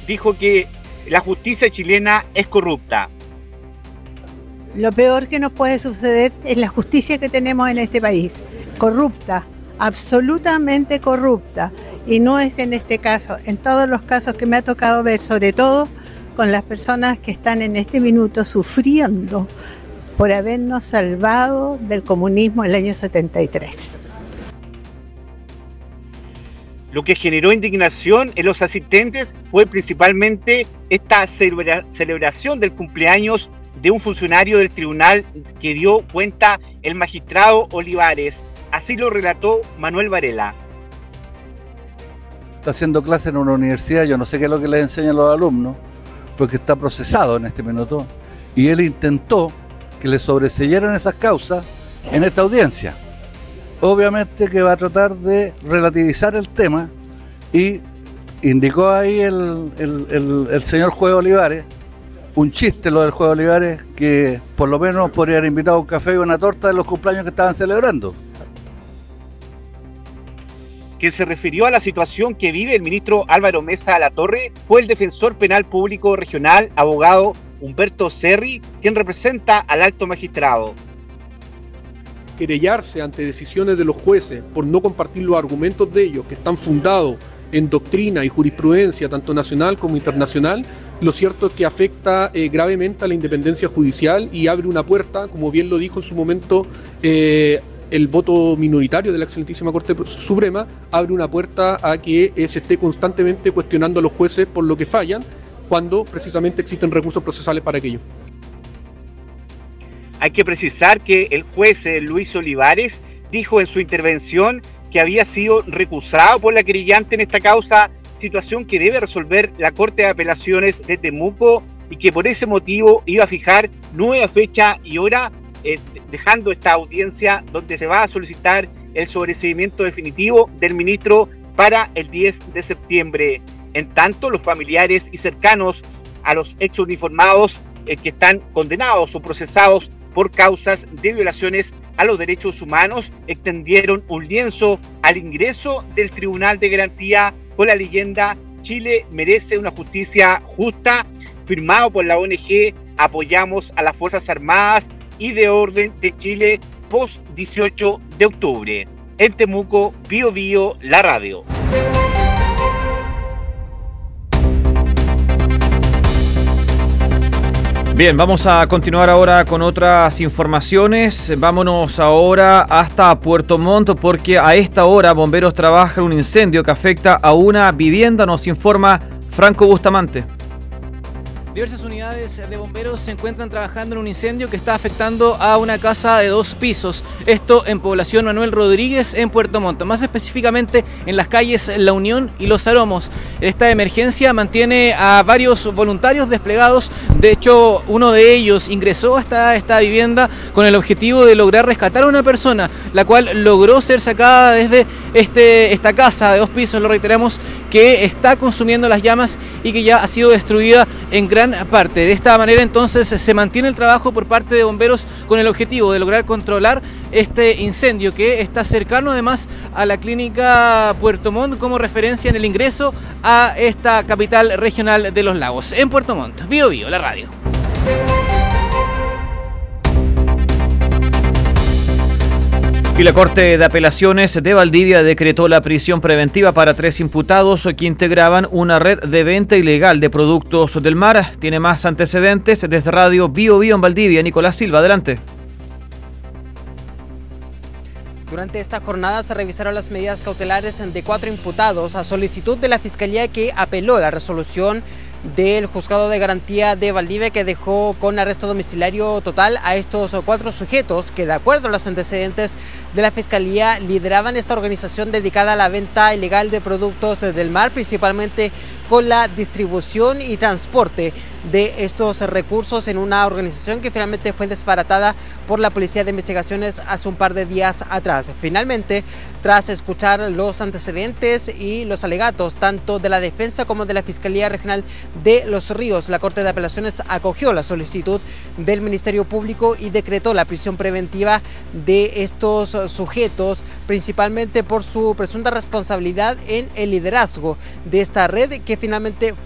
dijo que la justicia chilena es corrupta. Lo peor que nos puede suceder es la justicia que tenemos en este país. Corrupta, absolutamente corrupta. Y no es en este caso, en todos los casos que me ha tocado ver, sobre todo con las personas que están en este minuto sufriendo por habernos salvado del comunismo en el año 73. Lo que generó indignación en los asistentes fue principalmente esta celebración del cumpleaños de un funcionario del tribunal que dio cuenta el magistrado Olivares. Así lo relató Manuel Varela. Está haciendo clase en una universidad, yo no sé qué es lo que les enseñan los alumnos, porque está procesado en este minuto, y él intentó que le sobreseyeran esas causas en esta audiencia. Obviamente que va a tratar de relativizar el tema, y indicó ahí el señor juez Olivares, un chiste lo del juez Olivares, que por lo menos podría haber invitado un café y una torta de los cumpleaños que estaban celebrando. Quien se refirió a la situación que vive el ministro Álvaro Mesa Latorre fue el defensor penal público regional, abogado Humberto Serri, quien representa al alto magistrado. Querellarse ante decisiones de los jueces por no compartir los argumentos de ellos, que están fundados en doctrina y jurisprudencia, tanto nacional como internacional, lo cierto es que afecta gravemente a la independencia judicial y abre una puerta, como bien lo dijo en su momento el voto minoritario de la excelentísima Corte Suprema, abre una puerta a que se esté constantemente cuestionando a los jueces por lo que fallan, cuando precisamente existen recursos procesales para aquello. Hay que precisar que el juez Luis Olivares dijo en su intervención que había sido recusado por la querellante en esta causa, situación que debe resolver la Corte de Apelaciones de Temuco, y que por ese motivo iba a fijar nueva fecha y hora, dejando esta audiencia donde se va a solicitar el sobreseimiento definitivo del ministro para el 10 de septiembre. En tanto, los familiares y cercanos a los exuniformados que están condenados o procesados por causas de violaciones a los derechos humanos extendieron un lienzo al ingreso del Tribunal de Garantía con la leyenda "Chile merece una justicia justa", firmado por la ONG Apoyamos a las Fuerzas Armadas y de Orden de Chile post 18 de octubre. En Temuco, Bío Bío, la radio. Bien, vamos a continuar ahora con otras informaciones. Vámonos ahora hasta Puerto Montt, porque a esta hora bomberos trabajan un incendio que afecta a una vivienda, nos informa Franco Bustamante. Diversas unidades de bomberos se encuentran trabajando en un incendio que está afectando a una casa de 2 pisos. Esto en población Manuel Rodríguez, en Puerto Montt, más específicamente en las calles La Unión y Los Aromos. Esta emergencia mantiene a varios voluntarios desplegados. De hecho, uno de ellos ingresó hasta esta vivienda con el objetivo de lograr rescatar a una persona, la cual logró ser sacada desde esta casa de 2 pisos, lo reiteramos, que está consumiendo las llamas y que ya ha sido destruida en gran parte. De esta manera entonces se mantiene el trabajo por parte de bomberos con el objetivo de lograr controlar este incendio, que está cercano además a la clínica Puerto Montt como referencia en el ingreso a esta capital regional de los lagos. En Puerto Montt, Bío Bío, la radio. Y la Corte de Apelaciones de Valdivia decretó la prisión preventiva para 3 imputados que integraban una red de venta ilegal de productos del mar. Tiene más antecedentes desde Radio Bío Bío en Valdivia. Nicolás Silva, adelante. Durante esta jornada se revisaron las medidas cautelares de 4 imputados a solicitud de la Fiscalía, que apeló la resolución del Juzgado de Garantía de Valdivia, que dejó con arresto domiciliario total a estos 4 sujetos que, de acuerdo a los antecedentes de la Fiscalía, lideraban esta organización dedicada a la venta ilegal de productos del mar, principalmente con la distribución y transporte de estos recursos en una organización que finalmente fue desbaratada por la Policía de Investigaciones hace un par de días atrás. Finalmente, tras escuchar los antecedentes y los alegatos tanto de la defensa como de la Fiscalía Regional de Los Ríos, la Corte de Apelaciones acogió la solicitud del Ministerio Público y decretó la prisión preventiva de estos sujetos, principalmente por su presunta responsabilidad en el liderazgo de esta red, que finalmente